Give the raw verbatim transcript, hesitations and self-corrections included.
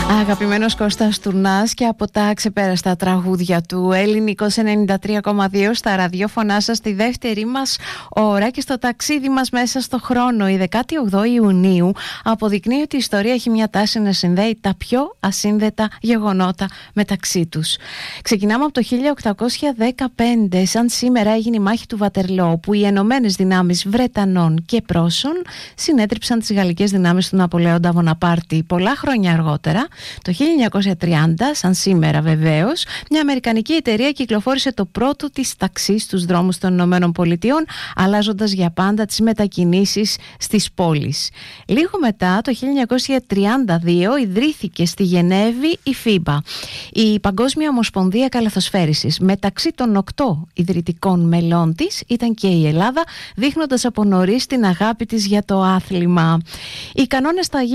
Αγαπημένος Κώστας Τουρνάς και από τα ξεπέραστα τραγούδια του. Ελληνικός ενενήντα τρία κόμμα δύο στα ραδιόφωνά σας στη δεύτερη μας ώρα και στο ταξίδι μας μέσα στο χρόνο. Η δεκάτη όγδοη Ιουνίου αποδεικνύει ότι η ιστορία έχει μια τάση να συνδέει τα πιο ασύνδετα γεγονότα μεταξύ τους. Ξεκινάμε από το χίλια οκτακόσια δεκαπέντε, σαν σήμερα έγινε η μάχη του Βατερλό, που οι Ενωμένες Δυνάμεις Βρετανών και Πρώσων συνέτριψαν τις γαλλικές δυνάμεις του Ναπολέοντα Βοναπάρτη. Πολλά χρόνια αργότερα, το χίλια εννιακόσια τριάντα, σαν σήμερα βεβαίως, μια αμερικανική εταιρεία κυκλοφόρησε το πρώτο της ταξί στους δρόμους των Ηνωμένων Πολιτειών, αλλάζοντας για πάντα τις μετακινήσεις στις πόλεις. Λίγο μετά, το χίλια εννιακόσια τριάντα δύο, ιδρύθηκε στη Γενέβη η φίμπα, η Παγκόσμια Ομοσπονδία Καλαθοσφαίρισης. Μεταξύ των οκτώ ιδρυτικών μελών της ήταν και η Ελλάδα, δείχνοντας από νωρίς την αγάπη της για το άθλημα. Οι κανόνες στα